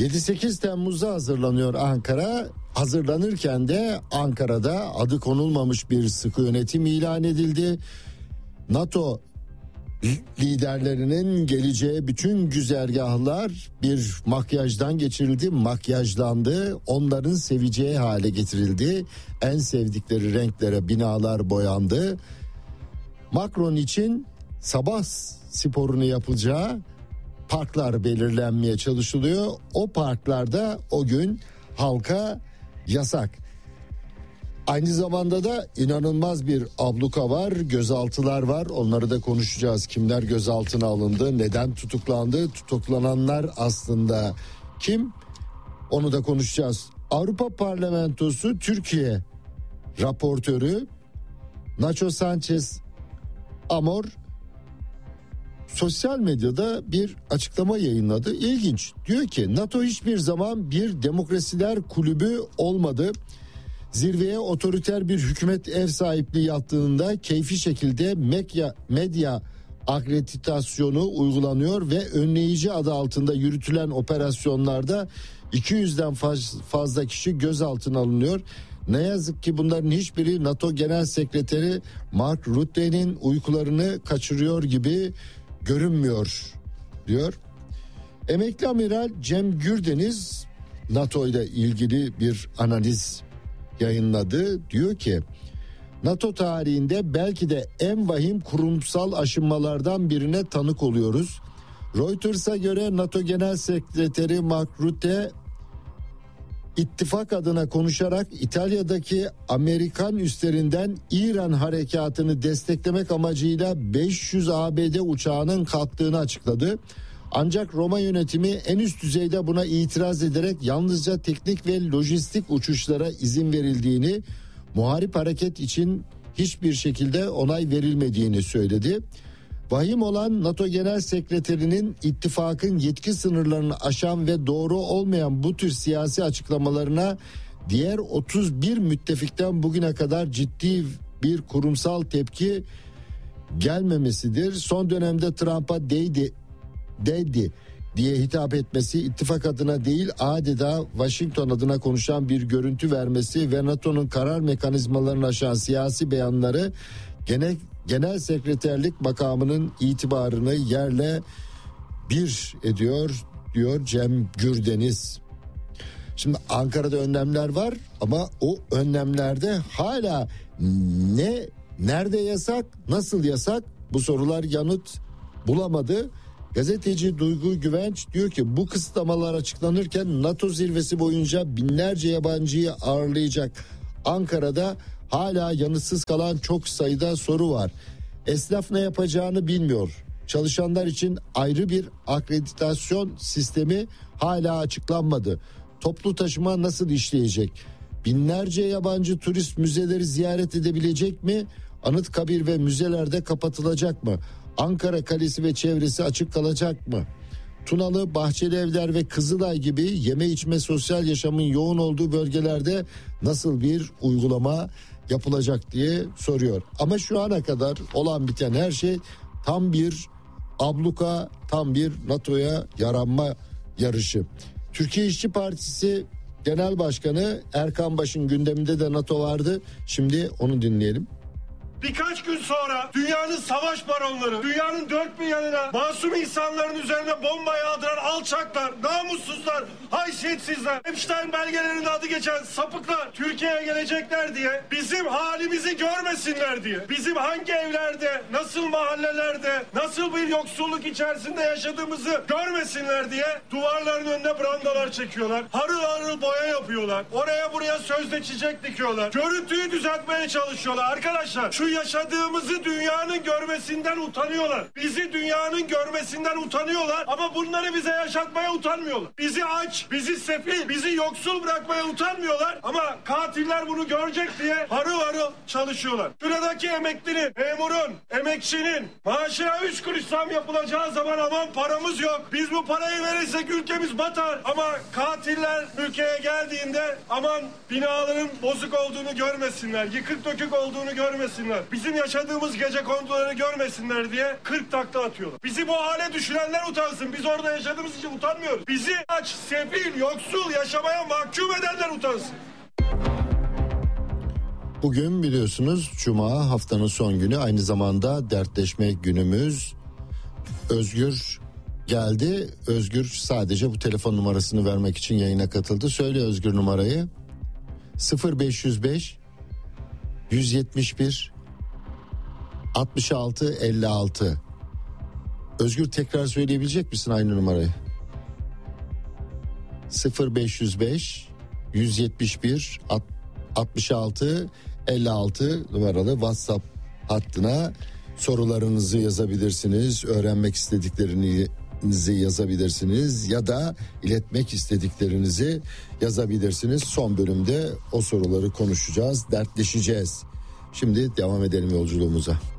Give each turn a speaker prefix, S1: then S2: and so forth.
S1: 7-8 Temmuz'da hazırlanıyor Ankara. Hazırlanırken de Ankara'da adı konulmamış bir sıkı yönetim ilan edildi. NATO liderlerinin geleceği bütün güzergahlar bir makyajdan geçirildi, makyajlandı. Onların seveceği hale getirildi. En sevdikleri renklere binalar boyandı. Macron için sabah sporunu yapacağı parklar belirlenmeye çalışılıyor. O parklarda o gün halka yasak. Aynı zamanda da inanılmaz bir abluka var, gözaltılar var. Onları da konuşacağız. Kimler gözaltına alındı, neden tutuklandı, tutuklananlar aslında kim? Onu da konuşacağız. Avrupa Parlamentosu Türkiye raportörü Nacho Sanchez Amor sosyal medyada bir açıklama yayınladı. İlginç. Diyor ki NATO hiçbir zaman bir demokrasiler kulübü olmadı. Zirveye otoriter bir hükümet ev sahipliği yaptığında keyfi şekilde medya akreditasyonu uygulanıyor ve önleyici adı altında yürütülen operasyonlarda 200'den fazla kişi gözaltına alınıyor. Ne yazık ki bunların hiçbiri NATO Genel Sekreteri Mark Rutte'nin uykularını kaçırıyor gibi görünmüyor diyor. Emekli Amiral Cem Gürdeniz NATO ile ilgili bir analiz yayınladı. Diyor ki NATO tarihinde belki de en vahim kurumsal aşınmalardan birine tanık oluyoruz. Reuters'a göre NATO Genel Sekreteri Mark Rutte ittifak adına konuşarak İtalya'daki Amerikan üslerinden İran harekatını desteklemek amacıyla 500 ABD uçağının kalktığını açıkladı. Ancak Roma yönetimi en üst düzeyde buna itiraz ederek yalnızca teknik ve lojistik uçuşlara izin verildiğini, muharip hareket için hiçbir şekilde onay verilmediğini söyledi. Vahim olan NATO Genel Sekreterinin ittifakın yetki sınırlarını aşan ve doğru olmayan bu tür siyasi açıklamalarına diğer 31 müttefikten bugüne kadar ciddi bir kurumsal tepki gelmemesidir. Son dönemde Trump'a dedi diye hitap etmesi, ittifak adına değil adeta Washington adına konuşan bir görüntü vermesi ve NATO'nun karar mekanizmalarını aşan siyasi beyanları genel sekreterlik makamının itibarını yerle bir ediyor diyor Cem Gürdeniz. Şimdi Ankara'da önlemler var ama o önlemlerde hala nerede yasak, nasıl yasak, bu sorular yanıt bulamadı. Gazeteci Duygu Güvenç diyor ki bu kısıtlamalar açıklanırken NATO zirvesi boyunca binlerce yabancıyı ağırlayacak Ankara'da hala yanıtsız kalan çok sayıda soru var. Esnaf ne yapacağını bilmiyor. Çalışanlar için ayrı bir akreditasyon sistemi hala açıklanmadı. Toplu taşıma nasıl işleyecek? Binlerce yabancı turist müzeleri ziyaret edebilecek mi? Anıtkabir ve müzelerde kapatılacak mı? Ankara Kalesi ve çevresi açık kalacak mı? Tunalı, Bahçeli Evler ve Kızılay gibi yeme içme sosyal yaşamın yoğun olduğu bölgelerde nasıl bir uygulama yapılacak diye soruyor. Ama şu ana kadar olan biten her şey tam bir abluka, tam bir NATO'ya yaranma yarışı. Türkiye İşçi Partisi Genel Başkanı Erkan Baş'ın gündeminde de NATO vardı. Şimdi onu dinleyelim.
S2: Birkaç gün sonra dünyanın savaş baronları, dünyanın dört bir yanına masum insanların üzerine bomba yağdıran alçaklar, namussuzlar, haysiyetsizler, Epstein belgelerinde adı geçen sapıklar Türkiye'ye gelecekler diye, bizim halimizi görmesinler diye, bizim hangi evlerde, nasıl mahallelerde, nasıl bir yoksulluk içerisinde yaşadığımızı görmesinler diye duvarların önüne brandalar çekiyorlar. Harıl harıl boya yapıyorlar. Oraya buraya sözde çiçek dikiyorlar. Görüntüyü düzeltmeye çalışıyorlar. Arkadaşlar şu yaşadığımızı dünyanın görmesinden utanıyorlar. Bizi dünyanın görmesinden utanıyorlar ama bunları bize yaşatmaya utanmıyorlar. Bizi aç, bizi sefil, bizi yoksul bırakmaya utanmıyorlar ama katiller bunu görecek diye harıl harıl çalışıyorlar. Şuradaki emeklinin, memurun, emekçinin maaşına 3 kuruş zam yapılacağı zaman aman paramız yok. Biz bu parayı verirsek ülkemiz batar. Ama katiller ülkeye geldiğinde aman binaların bozuk olduğunu görmesinler, yıkık dökük olduğunu görmesinler. polisler bizim yaşadığımız gecekonduları görmesinler diye 40 takla atıyorlar. Bizi bu hale düşürenler utansın. Biz orada yaşadığımız için utanmıyoruz. Bizi aç, sefil, yoksul yaşamaya mahkum edenler utansın.
S1: Bugün biliyorsunuz Cuma, haftanın son günü, aynı zamanda dertleşme günümüz. Özgür geldi. Özgür sadece bu telefon numarasını vermek için yayına katıldı. Söyle Özgür numarayı. 0505 171 66 56. Özgür, tekrar söyleyebilecek misin aynı numarayı? 0505 171 66 56 numaralı WhatsApp hattına sorularınızı yazabilirsiniz, öğrenmek istediklerinizi yazabilirsiniz ya da iletmek istediklerinizi yazabilirsiniz. Son bölümde o soruları konuşacağız, dertleşeceğiz. Şimdi devam edelim yolculuğumuza.